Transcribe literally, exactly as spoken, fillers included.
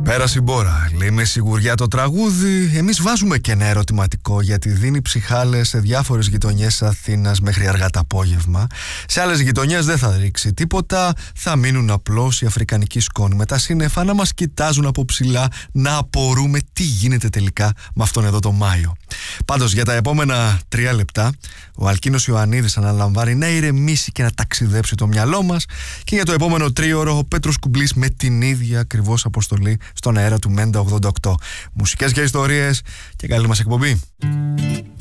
Πέρασε η μπόρα, λέει με σιγουριά το τραγούδι. Εμείς βάζουμε και ένα ερωτηματικό, γιατί δίνει ψυχάλες σε διάφορες γειτονιές της Αθήνας μέχρι αργά το απόγευμα. Σε άλλες γειτονιές δεν θα ρίξει τίποτα, θα μείνουν απλώς οι αφρικανικοί σκόνοι με τα σύννεφα να μας κοιτάζουν από ψηλά, να απορούμε τι γίνεται τελικά με αυτόν εδώ το Μάιο. Πάντως για τα επόμενα τρία λεπτά ο Αλκίνος Ιωαννίδης αναλαμβάνει να ηρεμήσει και να ταξιδέψει το μυαλό μας, και για το επόμενο τρίωρο ο Πέτρος Κουμπλής με την ίδια ακριβώς αποστολή στον αέρα του Μέντα ογδόντα οκτώ. Μουσικές και ιστορίες, και καλή μας εκπομπή.